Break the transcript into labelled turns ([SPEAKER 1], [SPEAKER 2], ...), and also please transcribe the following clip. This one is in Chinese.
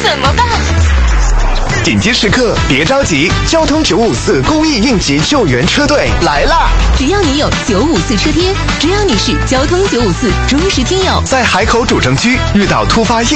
[SPEAKER 1] 怎么办？
[SPEAKER 2] 紧急时刻别着急，交通954公益应急救援车队来啦！
[SPEAKER 1] 只要你有954车贴，只要你是交通954忠实听友，
[SPEAKER 2] 在海口主城区遇到突发应